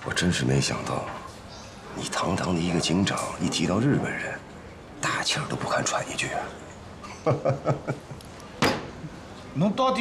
我真是没想到，你堂堂的一个警长，一提到日本人，大气儿都不敢喘一句啊！ 侬到底